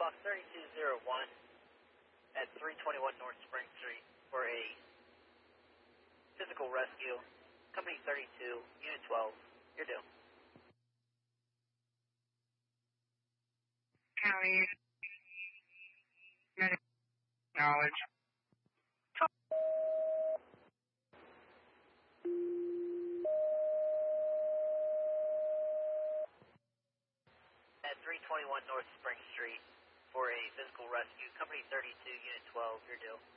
Box 3201 at 321 North Spring Street for a physical rescue. Company 32, Unit 12. You're due. County medical knowledge. At 321 North Spring Street for a physical rescue. Company 32, Unit 12. You're due.